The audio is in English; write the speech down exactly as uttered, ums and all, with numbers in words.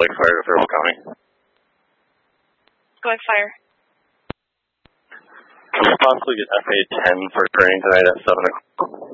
Lake Fire to Faribault County. Go Lake Fire. Can we possibly get F A ten for training tonight at seven o'clock?